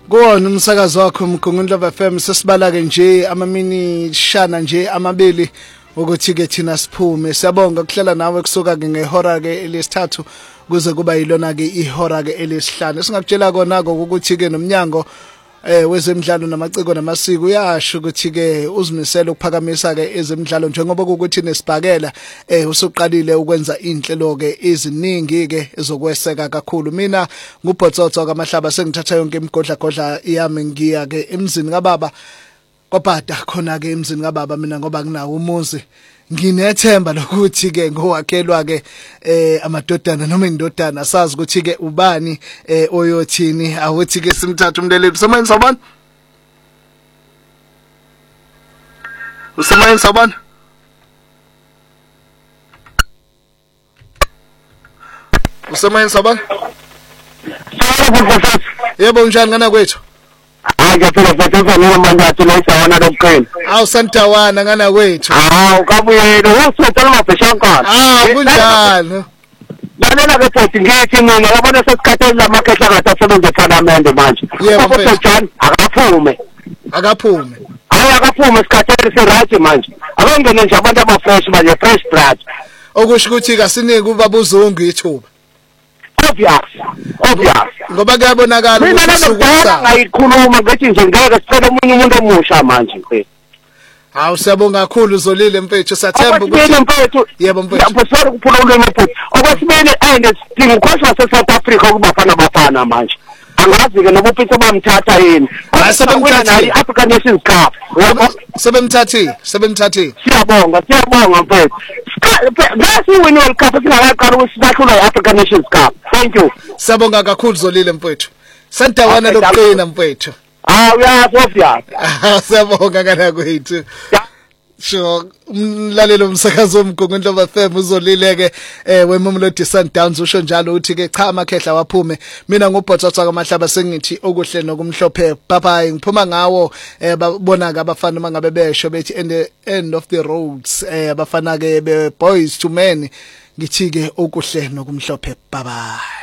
Kuwona umsakazo wakho Mgungundlovu FM sesibala ke nje amamini shana nje amabili ukuthi ke thina siphume. Siyabonga kuhlela nawe kusuka ke ngehora ke elesithathu kuze kuba yilona ke ihora ke elesihlanu. Singakutshela kona ukuthi ke nomnyango wezemidlalo namaciko namasiko uyasho ukuthi ke uzimisela ukuphakamisa ke ezemidlalo njengoba ukuthi nesibhakela usuqalile ukwenza inhlelo ke eziningi ke ezokweseka kakhulu. Mina ngubhotsotso kaMahlaba sengithatha yonke imigodla yami ngiya ke emzini kaBaba kwaBhada khona ke emzini kaBaba mina ngoba nginawo umuzi nginethemba lokuthi ke ngowakhelwa ke amadodana noma indodana sazi ukuthi ke ubani oyothini awuthi ke simthatha umleleli usemayini sabona usemayini sabona yebo njani ngana kwethu Ngiyaphinda futhi noma ngathi lokuzawana lokuqina. Awu santawana ngana kwethu. Kabuyelo usithola mabheshankana. Kunjani? Lalela ke futhi ngithi mina yabona sesikhatheni lamakhehla ngathi asebenza eParliament manje. Yebo John akaphume. Akaphume isikhatheni serathi manje. Abangene nje abantu abafresh manje fresh blood. Okusho ukuthi kasinike ubaba uZungu ithuba. Obvious. Ngoba kuyabonakala ukuthi sukusa ngayikhuluma ngathi nje ngeke sicela omunye umuntu omusha manje. Hawu siyabonga kakhulu Zolile mfethu sathemba ukuthi yebo mfethu. Lapho sifuna ukuphula ulimi mfethu. Okwesibili sidinga ukhohlwa seSouth Africa ukuba bafana manje. Angazi ke noba uPeter bamthatha yini. Sebemthatha iAfrican Nations Cup. Sebemthathe. Siyabonga mfethu. Ngasi win World Cup singakaqala ukusihlula iAfrican Nations Cup. Thank you. Siyabonga kakhulu Zolile mfethu. Santawana lokuqina mfethu. Uyasofya. Siyabonga kana kwethu. Sho umlalelo umsakazo Mgungundlovu FM uZolile ke weMumlodi Sundowns usho njalo uthi ke cha amakhehla waphume. Mina ngubhotsotso kaMahlaba sengithi okuhle nokumhlophe. Bye ngiphuma ngawo babona ke abafana mangabe besho bethi end of the roads abafana ke be boys to men ngithi ke okuhle nokumhlophe. Bye.